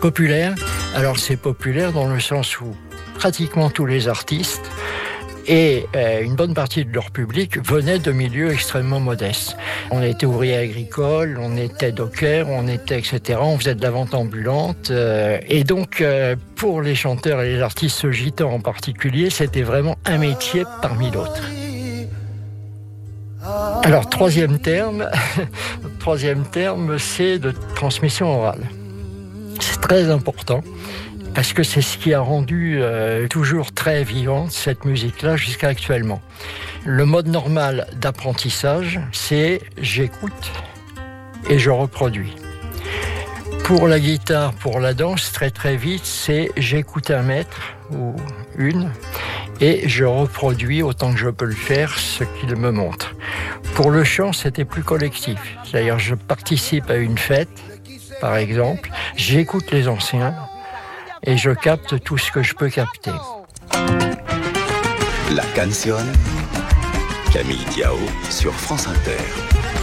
Populaire, alors c'est populaire dans le sens où pratiquement tous les artistes et une bonne partie de leur public venaient de milieux extrêmement modestes. On était ouvriers agricoles, on était dockers, on était etc. On faisait de la vente ambulante. Et donc, pour les chanteurs et les artistes gitans en particulier, c'était vraiment un métier parmi d'autres. Alors, troisième terme, c'est de transmission orale. C'est très important. Parce que c'est ce qui a rendu toujours très vivante cette musique-là jusqu'à actuellement. Le mode normal d'apprentissage, c'est j'écoute et je reproduis. Pour la guitare, pour la danse, très très vite, c'est j'écoute un maître ou une et je reproduis autant que je peux le faire ce qu'il me montre. Pour le chant, c'était plus collectif. C'est-à-dire je participe à une fête, par exemple, j'écoute les anciens, et je capte tout ce que je peux capter. La Canción, Camille Diao sur France Inter.